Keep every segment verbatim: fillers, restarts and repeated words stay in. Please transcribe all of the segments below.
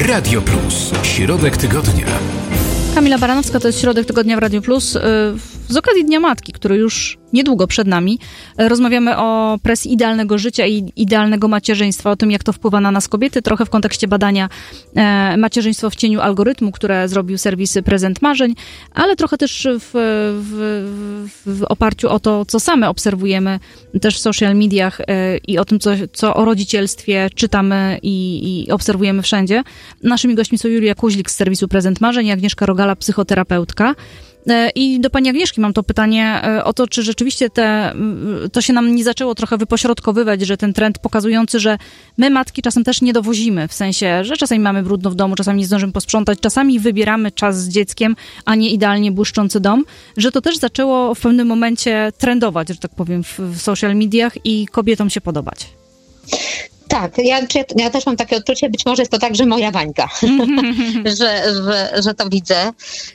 Radio Plus. Środek tygodnia. Kamila Baranowska, to jest Środek Tygodnia w Radio Plus. Z okazji Dnia Matki, który już niedługo przed nami, rozmawiamy o presji idealnego życia i idealnego macierzyństwa, o tym, jak to wpływa na nas kobiety, trochę w kontekście badania Macierzyństwo w cieniu algorytmu, które zrobił serwis Prezent Marzeń, ale trochę też w, w, w oparciu o to, co same obserwujemy też w social mediach i o tym, co, co o rodzicielstwie czytamy i, i obserwujemy wszędzie. Naszymi gośćmi są Julia Kuźlik z serwisu Prezent Marzeń i Agnieszka Rogala, psychoterapeutka. I do pani Agnieszki mam to pytanie o to, czy rzeczywiście te, to się nam nie zaczęło trochę wypośrodkowywać, że ten trend pokazujący, że my matki czasem też nie dowozimy, w sensie, że czasami mamy brudno w domu, czasami nie zdążymy posprzątać, czasami wybieramy czas z dzieckiem, a nie idealnie błyszczący dom, że to też zaczęło w pewnym momencie trendować, że tak powiem, w, w social mediach i kobietom się podobać. Tak, ja, ja też mam takie odczucie, być może jest to także moja bańka, że, że, że to widzę.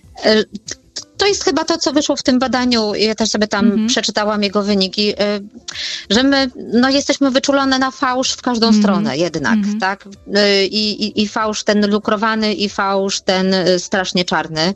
To jest chyba to, co wyszło w tym badaniu, ja też sobie tam mm-hmm. przeczytałam jego wyniki, że my no, jesteśmy wyczulone na fałsz w każdą mm-hmm. stronę jednak, mm-hmm. tak? I, i, I fałsz ten lukrowany i fałsz ten strasznie czarny.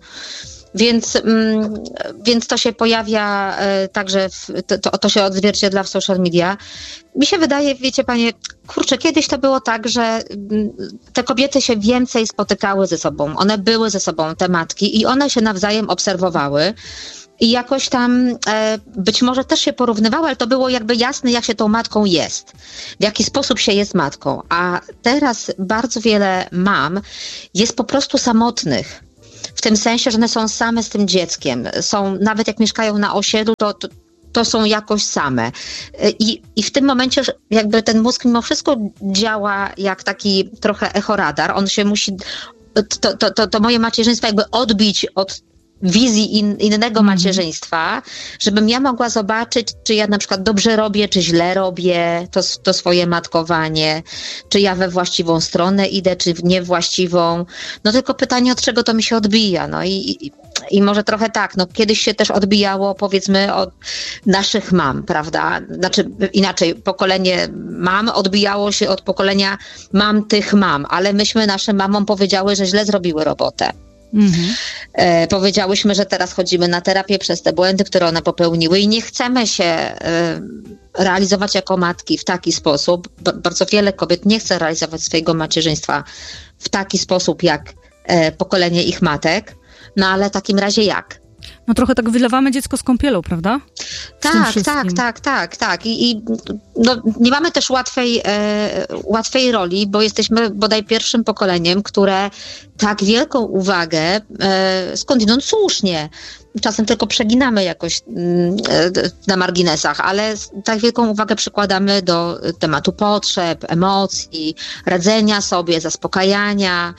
Więc, mm, więc to się pojawia e, także, w, to, to, to się odzwierciedla w social media. Mi się wydaje, wiecie panie, kurczę, kiedyś to było tak, że mm, te kobiety się więcej spotykały ze sobą. One były ze sobą, te matki, i one się nawzajem obserwowały. I jakoś tam e, być może też się porównywały, ale to było jakby jasne, jak się tą matką jest. W jaki sposób się jest matką. A teraz bardzo wiele mam jest po prostu samotnych. W tym sensie, że one są same z tym dzieckiem. Są, nawet jak mieszkają na osiedlu, to, to, to są jakoś same. I, I w tym momencie jakby ten mózg mimo wszystko działa jak taki trochę echoradar. On się musi, to, to, to, to moje macierzyństwo jakby odbić od wizji in, innego macierzyństwa, żebym ja mogła zobaczyć, czy ja na przykład dobrze robię, czy źle robię to, to swoje matkowanie, czy ja we właściwą stronę idę, czy w niewłaściwą. No tylko pytanie, od czego to mi się odbija. No i, i, i może trochę tak, no kiedyś się też odbijało, powiedzmy, od naszych mam, prawda? Znaczy inaczej, pokolenie mam odbijało się od pokolenia mam tych mam, ale myśmy naszym mamom powiedziały, że źle zrobiły robotę. Mhm. E, powiedziałyśmy, że teraz chodzimy na terapię przez te błędy, które one popełniły i nie chcemy się e, realizować jako matki w taki sposób. B- bardzo wiele kobiet nie chce realizować swojego macierzyństwa w taki sposób jak e, pokolenie ich matek, no ale w takim razie jak? No trochę tak wylewamy dziecko z kąpielą, prawda? Tak, tak, tak, tak, tak. I, i no, nie mamy też łatwej, e, łatwej roli, bo jesteśmy bodaj pierwszym pokoleniem, które tak wielką uwagę, e, skądinąd słusznie, czasem tylko przeginamy jakoś mm, na marginesach, ale tak wielką uwagę przykładamy do tematu potrzeb, emocji, radzenia sobie, zaspokajania.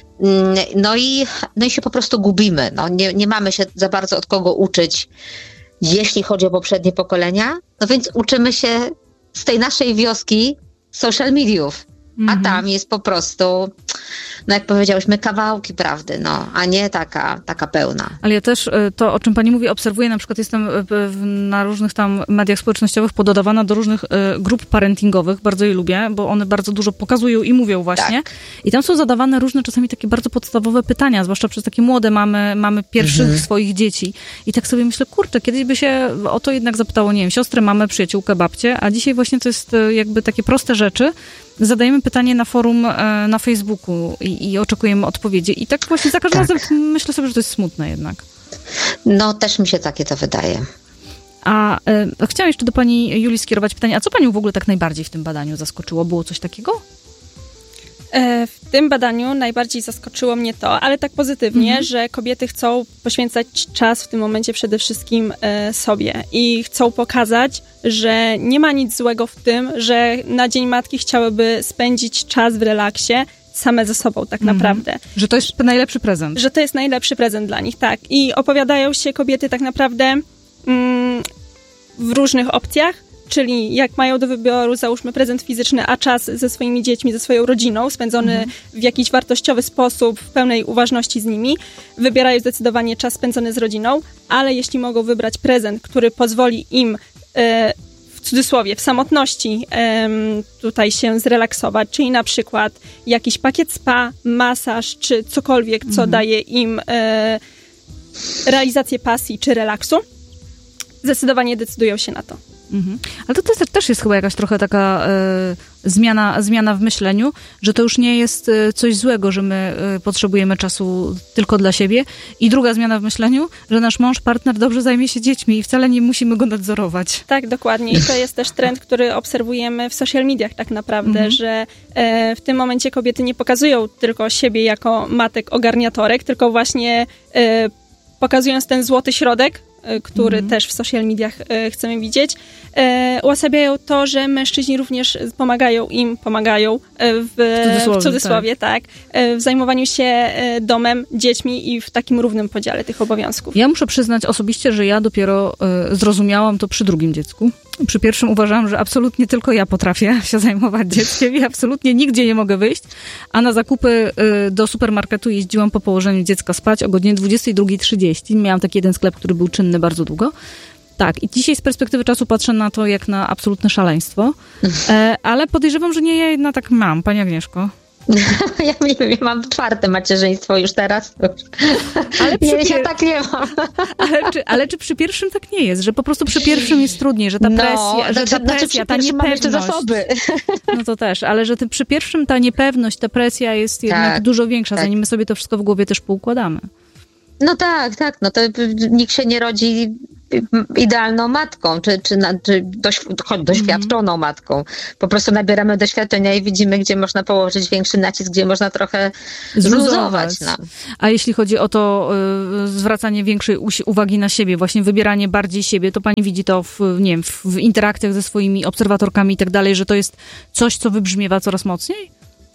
No i, no i się po prostu gubimy. No nie, nie mamy się za bardzo od kogo uczyć, jeśli chodzi o poprzednie pokolenia. No więc uczymy się z tej naszej wioski social mediów. Mm-hmm. A tam jest po prostu, no jak powiedziałyśmy, kawałki prawdy, no, a nie taka, taka pełna. Ale ja też to, o czym pani mówi, obserwuję, na przykład jestem na różnych tam mediach społecznościowych pododawana do różnych grup parentingowych, bardzo je lubię, bo one bardzo dużo pokazują i mówią właśnie. Tak. I tam są zadawane różne czasami takie bardzo podstawowe pytania, zwłaszcza przez takie młode mamy, mamy pierwszych mhm. swoich dzieci. I tak sobie myślę, kurczę, kiedyś by się o to jednak zapytało, nie wiem, siostrę, mamę, przyjaciółkę, babcię, a dzisiaj właśnie to jest jakby takie proste rzeczy. Zadajemy pytanie na forum na Facebooku i, i oczekujemy odpowiedzi. I tak właśnie za każdym tak. razem myślę sobie, że to jest smutne jednak. No, też mi się takie to wydaje. A e, chciałam jeszcze do pani Julii skierować pytanie, a co panią w ogóle tak najbardziej w tym badaniu zaskoczyło? Było coś takiego? W tym badaniu najbardziej zaskoczyło mnie to, ale tak pozytywnie, mhm. że kobiety chcą poświęcać czas w tym momencie przede wszystkim e, sobie i chcą pokazać, że nie ma nic złego w tym, że na Dzień Matki chciałyby spędzić czas w relaksie same ze sobą tak mhm. naprawdę. Że to jest najlepszy prezent. Że to jest najlepszy prezent dla nich, tak. I opowiadają się kobiety tak naprawdę mm, w różnych opcjach, czyli jak mają do wyboru, załóżmy, prezent fizyczny, a czas ze swoimi dziećmi, ze swoją rodziną, spędzony mhm. w jakiś wartościowy sposób, w pełnej uważności z nimi, wybierają zdecydowanie czas spędzony z rodziną, ale jeśli mogą wybrać prezent, który pozwoli im e, w cudzysłowie, w samotności em, tutaj się zrelaksować, czyli na przykład jakiś pakiet spa, masaż, czy cokolwiek, co mhm. daje im e, realizację pasji czy relaksu, zdecydowanie decydują się na to. Mhm. Ale to, to też jest chyba jakaś trochę taka y, zmiana, zmiana w myśleniu, że to już nie jest y, coś złego, że my y, potrzebujemy czasu tylko dla siebie. I druga zmiana w myśleniu, że nasz mąż, partner dobrze zajmie się dziećmi i wcale nie musimy go nadzorować. Tak, dokładnie. I to jest też trend, który obserwujemy w social mediach tak naprawdę, mhm. że e, w tym momencie kobiety nie pokazują tylko siebie jako matek ogarniatorek, tylko właśnie e, pokazując ten złoty środek, który mm. też w social mediach e, chcemy widzieć, e, uosabiają to, że mężczyźni również pomagają im, pomagają e, w, w cudzysłowie, w cudzysłowie tak. tak, e, w zajmowaniu się e, domem, dziećmi i w takim równym podziale tych obowiązków. Ja muszę przyznać osobiście, że ja dopiero e, zrozumiałam to przy drugim dziecku. Przy pierwszym uważałam, że absolutnie tylko ja potrafię się zajmować dzieckiem i absolutnie nigdzie nie mogę wyjść, a na zakupy e, do supermarketu jeździłam po położeniu dziecka spać o godzinie dwudziestej drugiej trzydzieści. Miałam taki jeden sklep, który był czynny bardzo długo. Tak, i dzisiaj z perspektywy czasu patrzę na to jak na absolutne szaleństwo, e, ale podejrzewam, że nie ja jedna tak mam. Pani Agnieszko? Ja, nie wiem, ja mam czwarte macierzyństwo już teraz. Ale przy nie, pier... ja tak nie mam. Ale czy, ale czy przy pierwszym tak nie jest? Że po prostu przy pierwszym jest trudniej, że ta presja, no, że ta presja, znaczy ta niepewność... Mamy zasoby. No to też, ale że ty, przy pierwszym ta niepewność, ta presja jest jednak tak, dużo większa, tak. zanim my sobie to wszystko w głowie też poukładamy. No tak, tak, no to nikt się nie rodzi idealną matką, czy, czy, czy doś, doświadczoną mm. matką. Po prostu nabieramy doświadczenia i widzimy, gdzie można położyć większy nacisk, gdzie można trochę zluzować. No. A jeśli chodzi o to y, zwracanie większej uwagi na siebie, właśnie wybieranie bardziej siebie, to pani widzi to w, nie wiem, w, w interakcjach ze swoimi obserwatorkami i tak dalej, że to jest coś, co wybrzmiewa coraz mocniej?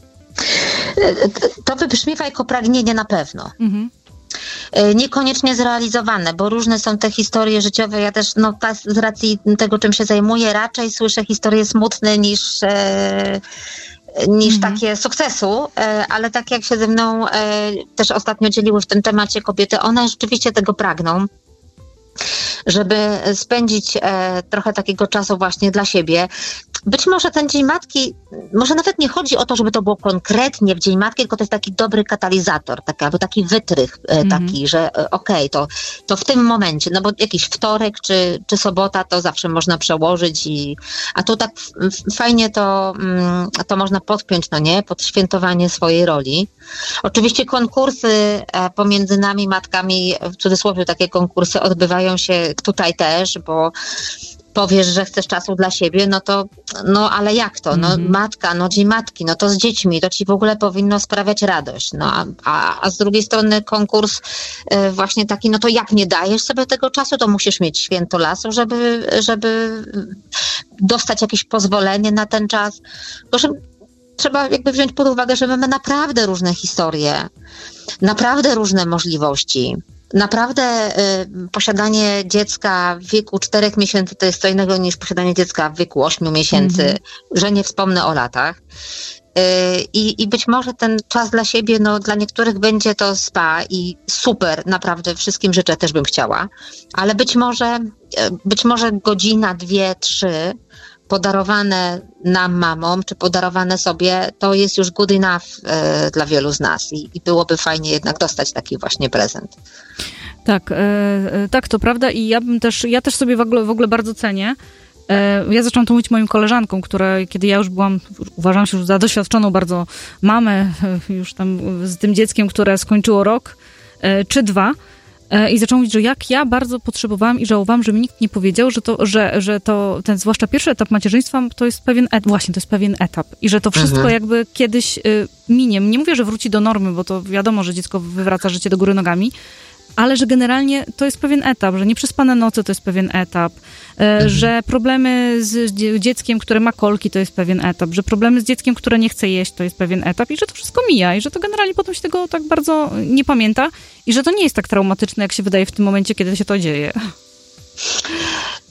To wybrzmiewa jako pragnienie na pewno. Mhm. Niekoniecznie zrealizowane, bo różne są te historie życiowe. Ja też, no, z racji tego, czym się zajmuję, raczej słyszę historie smutne niż, e, niż mhm. takie sukcesu, e, ale tak jak się ze mną e, też ostatnio dzieliły w tym temacie kobiety, one rzeczywiście tego pragną, żeby spędzić e, trochę takiego czasu właśnie dla siebie. Być może ten Dzień Matki, może nawet nie chodzi o to, żeby to było konkretnie w Dzień Matki, tylko to jest taki dobry katalizator, taki, albo taki wytrych e, mm-hmm. taki, że e, okej, okay, to, to w tym momencie, no bo jakiś wtorek czy, czy sobota to zawsze można przełożyć, i, a tu tak f- fajnie to, mm, to można podpiąć, no nie, pod świętowanie swojej roli. Oczywiście konkursy e, pomiędzy nami, matkami, w cudzysłowie takie konkursy odbywają się tutaj też, bo powiesz, że chcesz czasu dla siebie, no to, no ale jak to? No mm-hmm. matka, no dzień matki, no to z dziećmi, to ci w ogóle powinno sprawiać radość. No a, a, a z drugiej strony konkurs y, właśnie taki, no to jak nie dajesz sobie tego czasu, to musisz mieć święto lasu, żeby, żeby dostać jakieś pozwolenie na ten czas. Proszę, trzeba jakby wziąć pod uwagę, że mamy naprawdę różne historie, naprawdę różne możliwości. Naprawdę y, posiadanie dziecka w wieku czterech miesięcy to jest co innego niż posiadanie dziecka w wieku ośmiu miesięcy, mm-hmm. że nie wspomnę o latach. Y, i, I być może ten czas dla siebie, no dla niektórych będzie to spa i super, naprawdę wszystkim życzę, też bym chciała, ale być może, być może godzina, dwie, trzy podarowane nam mamom, czy podarowane sobie, to jest już good enough e, dla wielu z nas i, i byłoby fajnie jednak dostać taki właśnie prezent. Tak, e, tak, to prawda i ja bym też, ja też sobie w ogóle, w ogóle bardzo cenię. E, ja zaczęłam to mówić moim koleżankom, które, kiedy ja już byłam, uważam się już za doświadczoną bardzo mamę, już tam z tym dzieckiem, które skończyło rok, e, czy dwa, i zaczęłam mówić, że jak ja bardzo potrzebowałam i żałowałam, że mi nikt nie powiedział, że to, że, że to ten zwłaszcza pierwszy etap macierzyństwa to jest pewien etap, właśnie to jest pewien etap i że to wszystko mhm. jakby kiedyś y, minie. Nie mówię, że wróci do normy, bo to wiadomo, że dziecko wywraca życie do góry nogami, ale że generalnie to jest pewien etap, że nieprzespane noce to jest pewien etap, mhm. że problemy z dzieckiem, które ma kolki, to jest pewien etap, że problemy z dzieckiem, które nie chce jeść, to jest pewien etap i że to wszystko mija i że to generalnie potem się tego tak bardzo nie pamięta i że to nie jest tak traumatyczne, jak się wydaje w tym momencie, kiedy się to dzieje.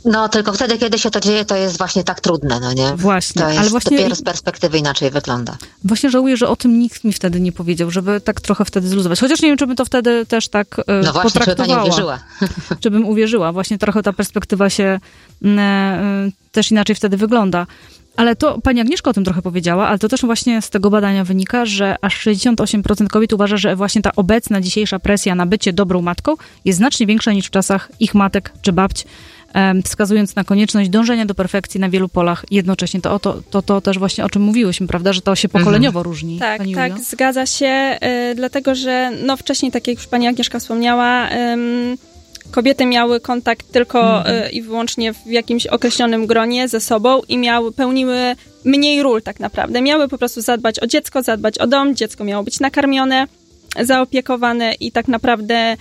No, tylko wtedy, kiedy się to dzieje, to jest właśnie tak trudne, no nie? Właśnie, to jest ale właśnie dopiero z perspektywy inaczej wygląda. Właśnie żałuję, że o tym nikt mi wtedy nie powiedział, żeby tak trochę wtedy zluzować. Chociaż nie wiem, czy bym to wtedy też tak e, No właśnie, czy potraktowała. pani uwierzyła. Czy bym uwierzyła. Właśnie trochę ta perspektywa się e, e, też inaczej wtedy wygląda. Ale to pani Agnieszka o tym trochę powiedziała, ale to też właśnie z tego badania wynika, że aż sześćdziesiąt osiem procent kobiet uważa, że właśnie ta obecna, dzisiejsza presja na bycie dobrą matką jest znacznie większa niż w czasach ich matek czy babć, wskazując na konieczność dążenia do perfekcji na wielu polach jednocześnie. To, to, to, to też właśnie o czym mówiłyśmy, prawda, że to się pokoleniowo mhm. różni. Tak, pani tak, Julio? zgadza się, y, dlatego że no wcześniej, tak jak już pani Agnieszka wspomniała, ym, kobiety miały kontakt tylko mhm. y, i wyłącznie w jakimś określonym gronie ze sobą i miały, pełniły mniej ról tak naprawdę. Miały po prostu zadbać o dziecko, zadbać o dom, dziecko miało być nakarmione, zaopiekowane i tak naprawdę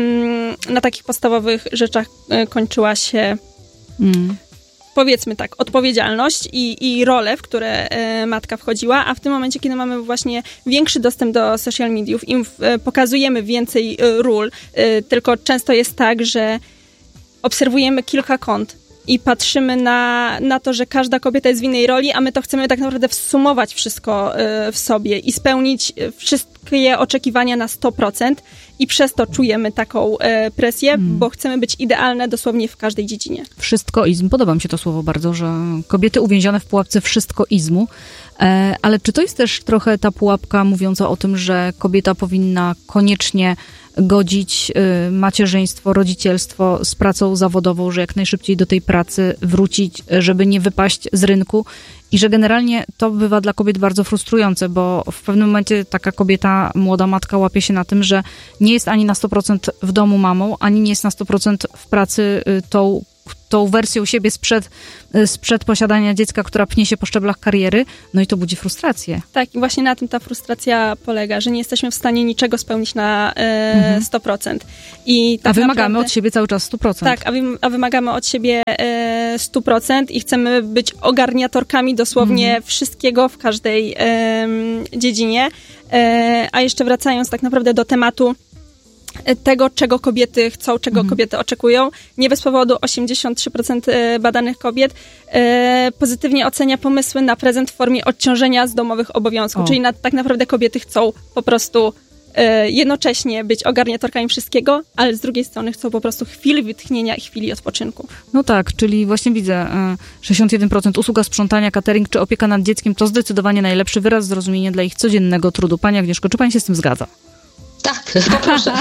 na takich podstawowych rzeczach kończyła się, mm. powiedzmy tak, odpowiedzialność i, i role, w które matka wchodziła, a w tym momencie, kiedy mamy właśnie większy dostęp do social mediów i pokazujemy więcej ról, tylko często jest tak, że obserwujemy kilka kont i patrzymy na, na to, że każda kobieta jest w innej roli, a my to chcemy tak naprawdę wsumować wszystko w sobie i spełnić wszystkie oczekiwania na sto procent i przez to czujemy taką presję, hmm. bo chcemy być idealne dosłownie w każdej dziedzinie. Wszystkoizm. Podoba mi się to słowo bardzo, że kobiety uwięzione w pułapce wszystkoizmu. Ale czy to jest też trochę ta pułapka mówiąca o tym, że kobieta powinna koniecznie godzić macierzyństwo, rodzicielstwo z pracą zawodową, że jak najszybciej do tej pracy wrócić, żeby nie wypaść z rynku i że generalnie to bywa dla kobiet bardzo frustrujące, bo w pewnym momencie taka kobieta, młoda matka łapie się na tym, że nie jest ani na sto procent w domu mamą, ani nie jest na sto procent w pracy tą tą wersją siebie sprzed, sprzed posiadania dziecka, która pnie się po szczeblach kariery, no i to budzi frustrację. Tak, i właśnie na tym ta frustracja polega, że nie jesteśmy w stanie niczego spełnić na e, mhm. sto procent. I tak a wymagamy naprawdę, od siebie cały czas sto procent. Tak, a, wy, a wymagamy od siebie e, sto procent i chcemy być ogarniatorkami dosłownie mhm. wszystkiego w każdej e, dziedzinie. E, a jeszcze wracając tak naprawdę do tematu tego, czego kobiety chcą, czego mhm. kobiety oczekują. Nie bez powodu osiemdziesiąt trzy procent badanych kobiet e, pozytywnie ocenia pomysły na prezent w formie odciążenia z domowych obowiązków. O. Czyli na, tak naprawdę kobiety chcą po prostu e, jednocześnie być ogarniatorkami wszystkiego, ale z drugiej strony chcą po prostu chwili wytchnienia i chwili odpoczynku. No tak, czyli właśnie widzę, sześćdziesiąt jeden procent usługa sprzątania, catering czy opieka nad dzieckiem to zdecydowanie najlepszy wyraz zrozumienia dla ich codziennego trudu. Pani Agnieszko, czy pani się z tym zgadza? Tak, poproszę.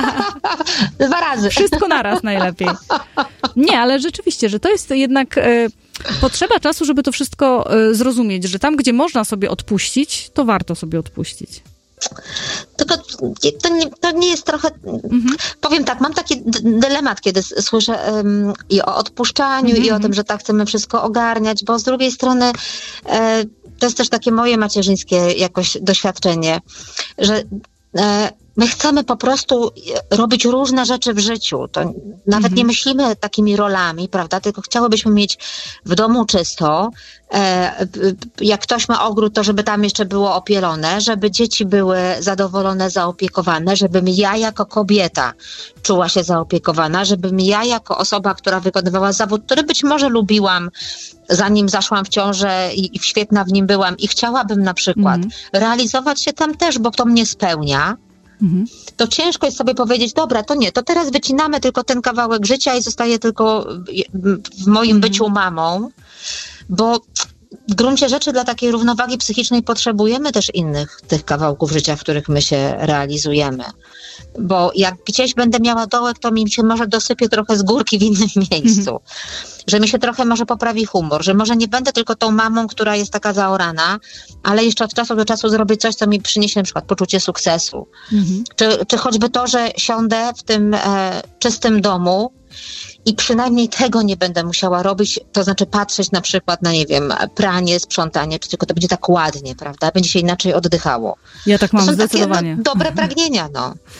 Dwa razy. Wszystko naraz najlepiej. Nie, ale rzeczywiście, że to jest jednak e, potrzeba czasu, żeby to wszystko e, zrozumieć, że tam, gdzie można sobie odpuścić, to warto sobie odpuścić. Tylko to nie, to nie jest trochę... Mhm. Powiem tak, mam taki d- dylemat, kiedy s- słyszę um, i o odpuszczaniu, mhm. i o tym, że tak chcemy wszystko ogarniać, bo z drugiej strony e, to jest też takie moje macierzyńskie jakoś doświadczenie, że e, my chcemy po prostu robić różne rzeczy w życiu. To nawet mhm. nie myślimy takimi rolami, prawda? Tylko chciałybyśmy mieć w domu czysto. E, jak ktoś ma ogród, to żeby tam jeszcze było opielone, żeby dzieci były zadowolone, zaopiekowane, żebym ja jako kobieta czuła się zaopiekowana, żebym ja jako osoba, która wykonywała zawód, który być może lubiłam, zanim zaszłam w ciążę i, i świetna w nim byłam i chciałabym na przykład mhm. realizować się tam też, bo to mnie spełnia. Mhm. To ciężko jest sobie powiedzieć, dobra, to nie, to teraz wycinamy tylko ten kawałek życia i zostaję tylko w moim mhm. byciu mamą, bo w gruncie rzeczy dla takiej równowagi psychicznej potrzebujemy też innych tych kawałków życia, w których my się realizujemy. Bo jak gdzieś będę miała dołek, to mi się może dosypie trochę z górki w innym miejscu. Mhm. Że mi się trochę może poprawi humor, że może nie będę tylko tą mamą, która jest taka zaorana, ale jeszcze od czasu do czasu zrobię coś, co mi przyniesie na przykład poczucie sukcesu. Mhm. Czy, czy choćby to, że siądę w tym e, czystym domu i przynajmniej tego nie będę musiała robić, to znaczy patrzeć na przykład na, nie wiem, pranie, sprzątanie, czy tylko to będzie tak ładnie, prawda? Będzie się inaczej oddychało. Ja tak mam, to są zdecydowanie. Takie, no, dobre pragnienia, no.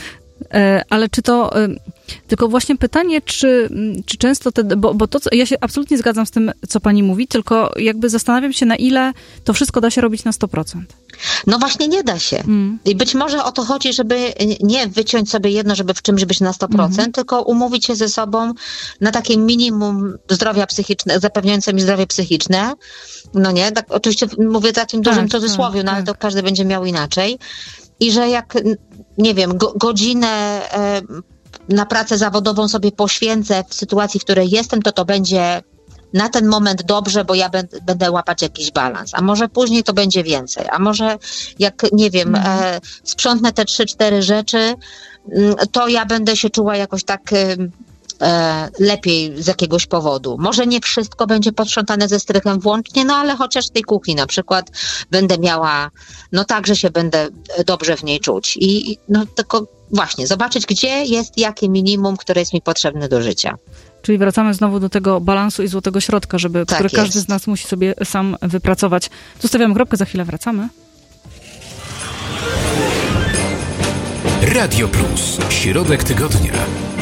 Ale czy to... Tylko właśnie pytanie, czy, czy często te... Bo, bo to, co, ja się absolutnie zgadzam z tym, co pani mówi, tylko jakby zastanawiam się, na ile to wszystko da się robić na sto procent. No właśnie nie da się. Mm. I być może o to chodzi, żeby nie wyciąć sobie jedno, żeby w czymś być na sto procent, mm. tylko umówić się ze sobą na takie minimum zdrowia psychicznego, zapewniające mi zdrowie psychiczne. No nie, tak oczywiście mówię w takim dużym tak, cudzysłowie, tak, no ale tak. To każdy będzie miał inaczej. I że jak, nie wiem, go, godzinę e, na pracę zawodową sobie poświęcę w sytuacji, w której jestem, to to będzie na ten moment dobrze, bo ja będę, będę łapać jakiś balans. A może później to będzie więcej. A może jak, nie wiem, mm. e, sprzątnę te trzy, cztery rzeczy, to ja będę się czuła jakoś tak e, lepiej z jakiegoś powodu. Może nie wszystko będzie posprzątane ze strychem włącznie, no ale chociaż w tej kuchni na przykład będę miała, no tak, że się będę dobrze w niej czuć. I no tylko właśnie zobaczyć, gdzie jest jakie minimum, które jest mi potrzebne do życia. Czyli wracamy znowu do tego balansu i złotego środka, żeby, tak który jest. Każdy z nas musi sobie sam wypracować. Zostawiamy kropkę, za chwilę wracamy. Radio Plus. Środek tygodnia.